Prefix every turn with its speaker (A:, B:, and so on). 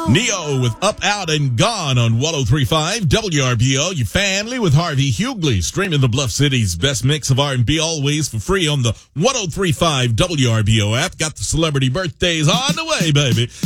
A: Neo with Up, Out, and Gone on 103.5 WRBO. Your family with Harvey Hughley. Streaming the Bluff City's best mix of R&B always for free on the 103.5 WRBO app. Got the celebrity birthdays on the way, baby.